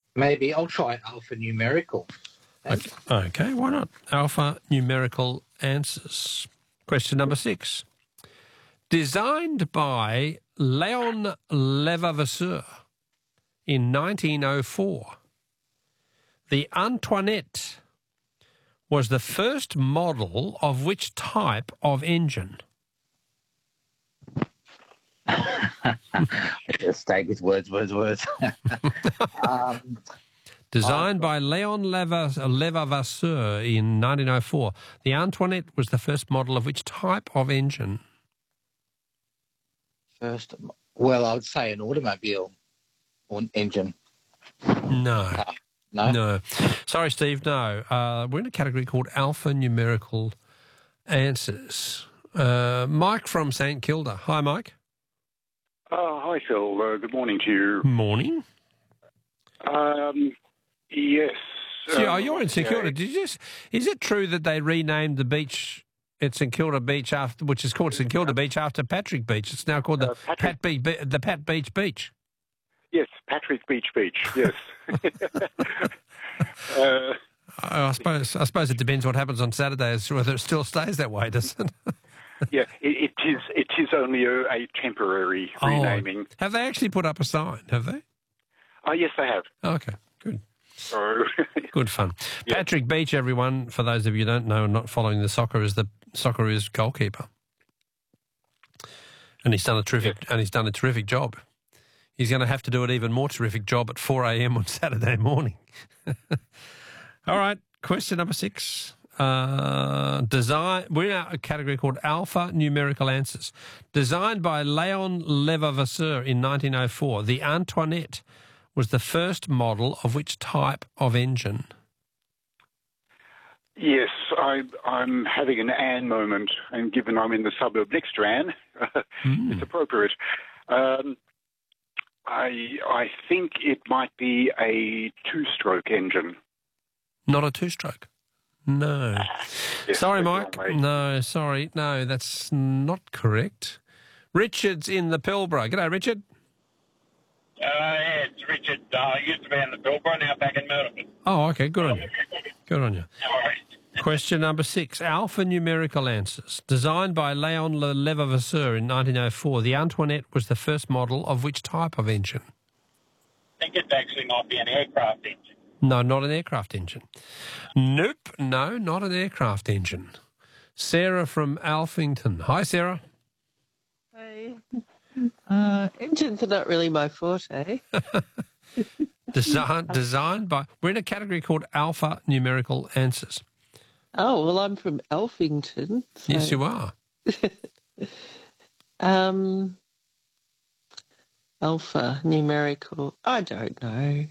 Maybe I'll try alphanumerical. Okay, why not? Alphanumerical answers. Question number 6. Designed by Leon Levavasseur in 1904, the Antoinette was the first model of which type of engine? Just take with words. Designed by Leon Levavasseur in 1904, the Antoinette was the first model of which type of engine? Well, I would say an automobile or an engine. No. No? Sorry, Steve, no. We're in a category called alphanumerical answers. Mike from St Kilda. Hi, Mike. Hi, Phil. Good morning to you. Morning. Yes. You're in St Kilda. Is it true that they renamed the beach at St Kilda Beach, which is called St Kilda Beach, after Patrick Beach? It's now called the Pat Beach Beach. Yes, Patrick Beach, yes. I suppose it depends what happens on Saturday as to whether it still stays that way, does it? Yeah, it is only a temporary renaming. Have they actually put up a sign, have they? Oh, yes, they have. Okay, good. So, good fun. Yeah. Patrick Beach, everyone, for those of you who don't know and not following the Socceroos goalkeeper. And he's done a terrific job. He's going to have to do an even more terrific job at 4 a.m. on Saturday morning. All right, question number 6. We're in a category called alphanumerical answers. Designed by Leon Levavasseur in 1904, the Antoinette was the first model of which type of engine? yes, I'm having an Anne moment, and given I'm in the suburb next to Anne, it's appropriate. I think it might be a two-stroke engine. Not a two-stroke? No. Yes, Sorry, Mike. No, sorry. No, that's not correct. Richard's in the Pilbara. G'day, Richard. Yeah, it's Richard. I used to be in the Pilbara, now back in Murdoch. Oh, okay. Good on you. Good on you. No worries. Question number 6. Alphanumerical answers. Designed by Leon Levavasseur in 1904, the Antoinette was the first model of which type of engine? I think it actually might be an aircraft engine. No, not an aircraft engine. Nope. No, not an aircraft engine. Sarah from Alphington. Hi, Sarah. Hey. Engines are not really my forte. Designed by... We're in a category called alphanumerical answers. Oh, well, I'm from Alphington. So. Yes, you are. Alpha, numerical, I don't know.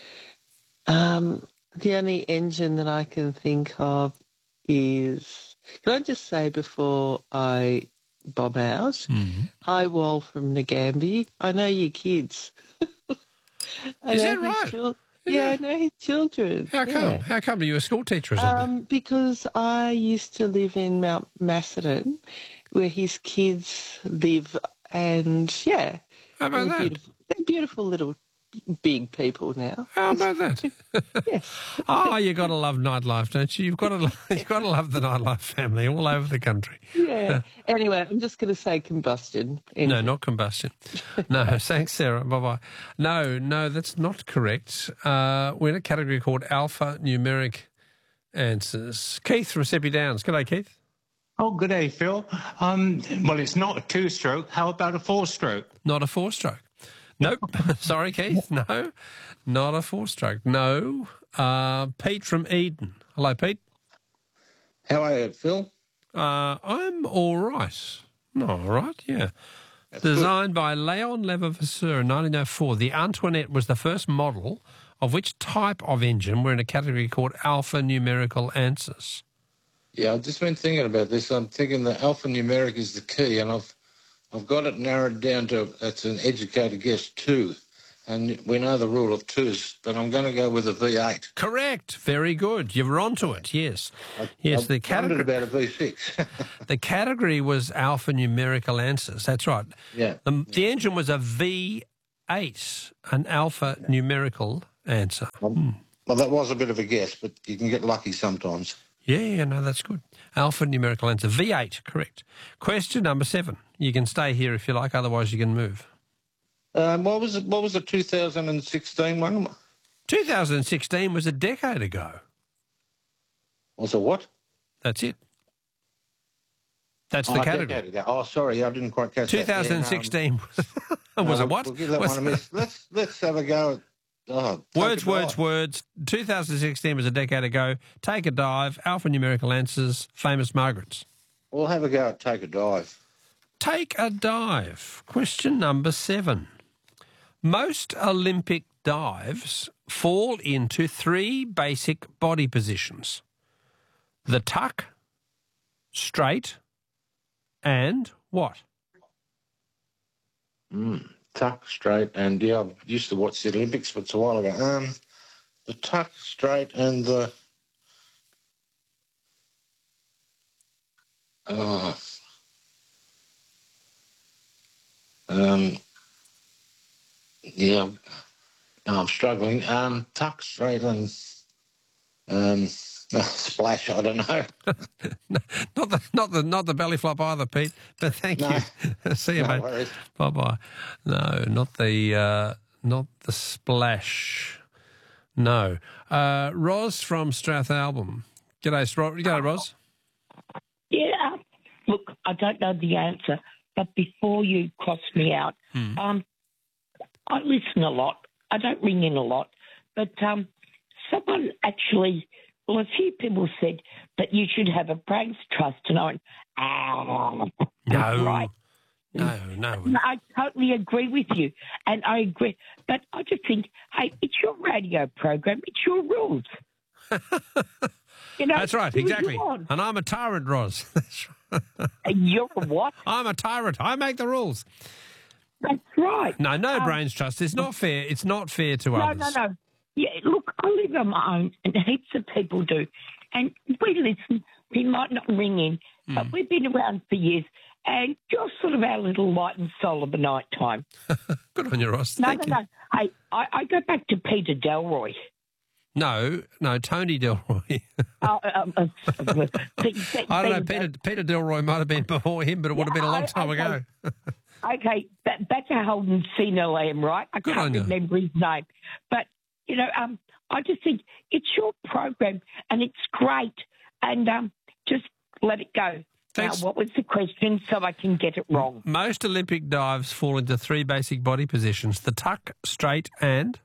The only engine that I can think of is... Can I just say before I bob out, hi, Wall from Nagambie. I know your kids. Is that right? Yeah, I know his children. How come? Yeah. How come? Are you a school teacher or something? Because I used to live in Mount Macedon, where his kids live, and yeah. How about that? They're beautiful little big people now. How about that? Yes. Oh, you got to love nightlife, don't you? You've got to love the nightlife family all over the country. Yeah. Anyway, I'm just going to say combustion. No, not combustion. No, thanks, Sarah. Bye-bye. No, that's not correct. We're in a category called alphanumeric answers. Keith from Seppi Downs. G'day, Keith. Oh, good day, Phil. Well, it's not a two-stroke. How about a four-stroke? Not a four-stroke. Nope. Sorry, Keith. No, not a four-stroke. No. Pete from Eden. Hello, Pete. How are you, Phil? I'm all right. All right, yeah. That's Designed by Leon Levavasseur in 1904, the Antoinette was the first model of which type of engine? We're in a category called alphanumerical answers. Yeah, I've just been thinking about this. I'm thinking that alphanumeric is the key, and I've got it narrowed down to, it's an educated guess, 2. And we know the rule of 2s, but I'm going to go with a V8. Correct. Very good. You're onto it, yes. Yes, I wondered about a V6. The category was alphanumerical answers. That's right. Yeah. The engine was a V8. V8 an alphanumerical answer? Well, that was a bit of a guess, but you can get lucky sometimes. Yeah, no, that's good. Alphanumerical answer. V8, correct. Question number 7. You can stay here if you like, otherwise you can move. What was the 2016 one? 2016 was a decade ago. Was it what? That's it. That's the category. Decade ago. Oh, sorry, I didn't quite catch 2016 was a what? We'll give that one a miss. Let's have a go at Words. 2016 was a decade ago. Take a dive. Alphanumerical answers. Famous Margarets. We'll have a go at take a dive. Take a dive. Question number 7. Most Olympic dives fall into 3 basic body positions. The tuck, straight, and what? Tuck, straight, and yeah, I used to watch the Olympics, but it's a while ago. The tuck, straight, and the yeah, no, I'm struggling. Tuck, straight, and splash. I don't know. not the belly flop either, Pete. But thank you. See you, No mate. worries. Bye bye. No, not the splash. No. Ros from Strathalbyn. G'day, Ros. Yeah, look, I don't know the answer, but before you cross me out, I listen a lot. I don't ring in a lot, but someone actually, well, a few people said that you should have a brains trust, and I went, No. right. No. I totally agree with you, and I agree. But I just think, hey, it's your radio program. It's your rules. You know, That's right, do what you exactly. want. And I'm a tyrant, Ros. You're a what? I'm a tyrant. I make the rules. That's right. No brains trust. It's not fair. It's not fair to others. No. Yeah, look, I live on my own, and heaps of people do. And we listen. We might not ring in, but we've been around for years. And you're sort of our little light and soul of the night time. Good on you, Ross. No. Thank you. Hey, I go back to Peter Delroy. No, Tony Delroy. I don't know. Peter Delroy might have been before him, but it would have been a long time ago. Okay, that's a Holden Senior Lamb, right? I Good can't on you. remember his name. But, you know, I just think it's your program and it's great. And just let it go. Thanks. Now, what was the question so I can get it wrong? Most Olympic dives fall into 3 basic body positions: the tuck, straight, and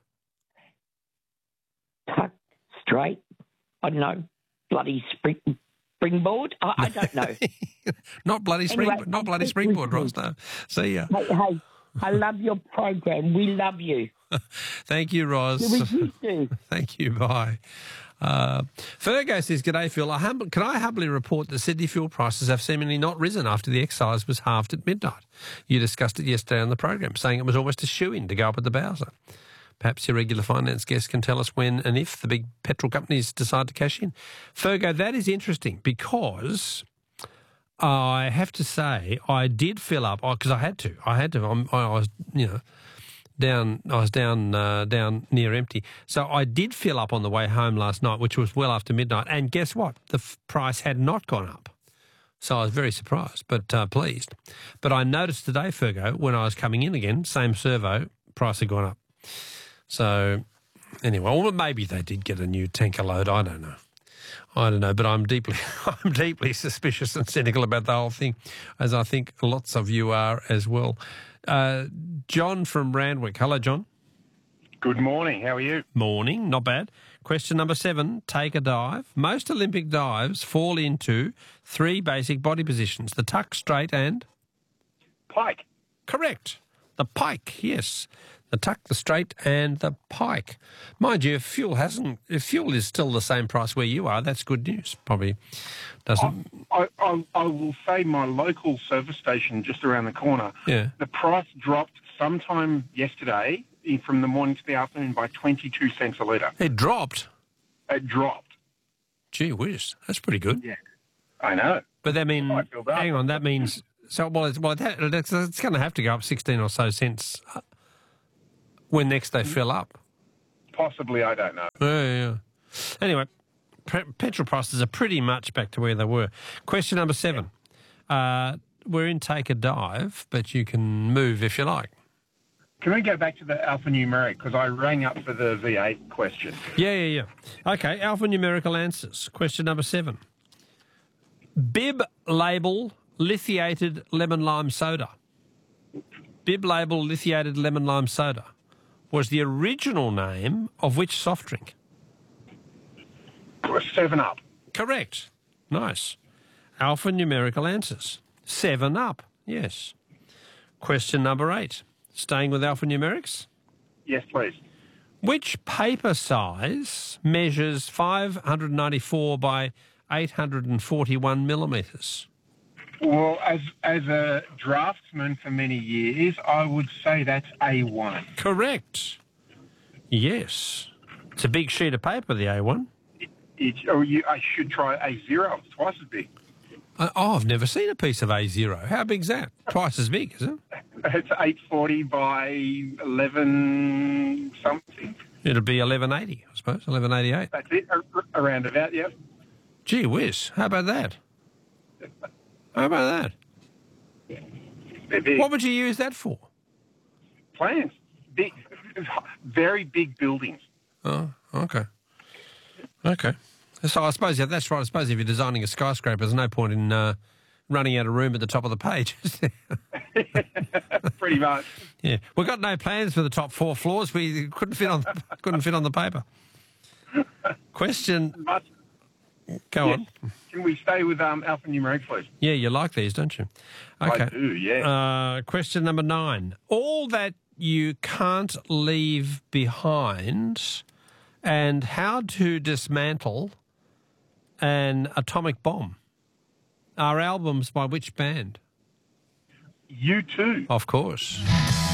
Tuck, straight, I don't know, bloody springboard? I don't know. not bloody springboard, Ross. No. See ya. Hey, I love your program. We love you. Thank you, Roz. You too. Thank you. Bye. Fergo says, "G'day, Phil. Can I humbly report that Sydney fuel prices have seemingly not risen after the excise was halved at midnight? You discussed it yesterday on the program, saying it was almost a shoo-in to go up at the Bowser. Perhaps your regular finance guest can tell us when and if the big petrol companies decide to cash in." Fergo, that is interesting because I have to say I did fill up because I had to. I was, down near empty. So I did fill up on the way home last night, which was well after midnight. And guess what? The price had not gone up. So I was very surprised, but pleased. But I noticed today, Fergo, when I was coming in again, same servo, price had gone up. So anyway, well, maybe they did get a new tanker load. I don't know, but I'm deeply suspicious and cynical about the whole thing, as I think lots of you are as well. John from Randwick. Hello, John. Good morning. How are you? Morning. Not bad. Question number 7, take a dive. Most Olympic dives fall into 3 basic body positions: the tuck, straight, and Pike. correct. The pike, yes. The tuck, the straight, and the pike. Mind you, if fuel is still the same price where you are, that's good news. Probably doesn't. I will say my local service station just around the corner. Yeah. The price dropped sometime yesterday from the morning to the afternoon by 22 cents a litre. It dropped. It dropped. Gee whiz, that's pretty good. Yeah, I know. But that means, I feel bad. hang on, that means, so it's going to have to go up 16 or so cents. when next they fill up. Possibly, I don't know. Yeah. Anyway, petrol prices are pretty much back to where they were. Question number 7. We're in Take a Dive, but you can move if you like. Can we go back to the alphanumeric? Because I rang up for the V8 question. Yeah. Okay, alphanumerical answers. Question number 7. Bib label lithiated lemon lime soda. Bib label lithiated lemon lime soda was the original name of which soft drink? 7-Up. Correct. Nice. Alphanumerical answers. 7-Up. Yes. Question number 8. Staying with alphanumerics? Yes, please. Which paper size measures 594 by 841 millimetres? Well, as a draftsman for many years, I would say that's A1. Correct. Yes. It's a big sheet of paper, the A1. I should try A0. It's twice as big. I've never seen a piece of A0. How big's that? Twice as big, is it? It's 840 by 11 something. It'll be 1180, I suppose, 1188. That's it, around about, yeah. Gee whiz, how about that? How about that? They're big. What would you use that for? Plans. Big, very big buildings. Oh, okay. Okay. So I suppose, yeah, that's right. I suppose if you're designing a skyscraper, there's no point in running out of room at the top of the page. Pretty much. Yeah. We've got no plans for the top 4 floors. We couldn't fit on the paper. Question. Go on. Can we stay with alphanumeric, please? Yeah, you like these, don't you? Okay. I do, yeah. Question number 9. All that you can't leave behind and how to dismantle an atomic bomb are albums by which band? U2. Of course.